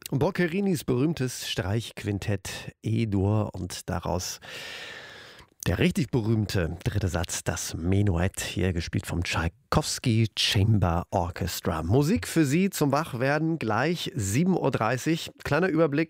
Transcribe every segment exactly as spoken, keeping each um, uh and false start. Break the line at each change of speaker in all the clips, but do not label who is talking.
Boccherinis berühmtes Streichquintett E-Dur und daraus der richtig berühmte dritte Satz, das Menuett, hier gespielt vom Tschaikowski Chamber Orchestra. Musik für Sie zum Wachwerden, gleich sieben Uhr dreißig. Kleiner Überblick.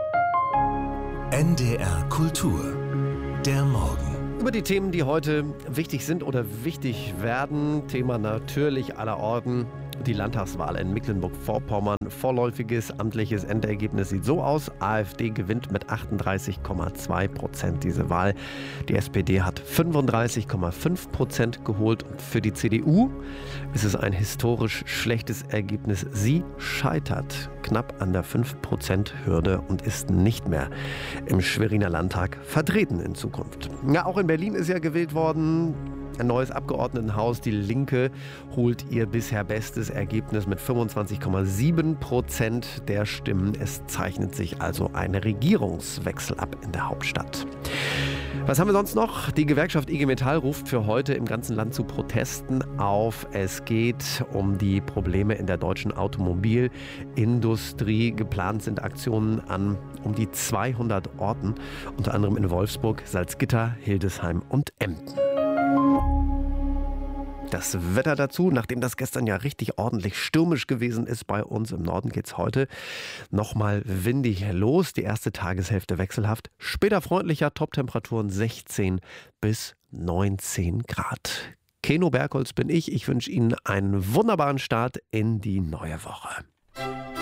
N D R Kultur, der Morgen.
Über die Themen, die heute wichtig sind oder wichtig werden. Thema natürlich aller Orten. Die Landtagswahl in Mecklenburg-Vorpommern. Vorläufiges amtliches Endergebnis sieht so aus. AfD gewinnt mit achtunddreißig Komma zwei Prozent diese Wahl. Die S P D hat fünfunddreißig Komma fünf Prozent geholt. Und für die C D U ist es ein historisch schlechtes Ergebnis. Sie scheitert knapp an der fünf Prozent Hürde und ist nicht mehr im Schweriner Landtag vertreten in Zukunft. Ja, auch in Berlin ist ja gewählt worden. Ein neues Abgeordnetenhaus. Die Linke holt ihr bisher bestes Ergebnis mit fünfundzwanzig Komma sieben Prozent der Stimmen. Es zeichnet sich also ein Regierungswechsel ab in der Hauptstadt. Was haben wir sonst noch? Die Gewerkschaft I G Metall ruft für heute im ganzen Land zu Protesten auf. Es geht um die Probleme in der deutschen Automobilindustrie. Geplant sind Aktionen an um die zweihundert Orten, unter anderem in Wolfsburg, Salzgitter, Hildesheim und Emden. Das Wetter dazu, nachdem das gestern ja richtig ordentlich stürmisch gewesen ist bei uns im Norden, geht es heute nochmal windig los. Die erste Tageshälfte wechselhaft, später freundlicher, Toptemperaturen sechzehn bis neunzehn Grad. Keno Bergholz bin ich. Ich wünsche Ihnen einen wunderbaren Start in die neue Woche.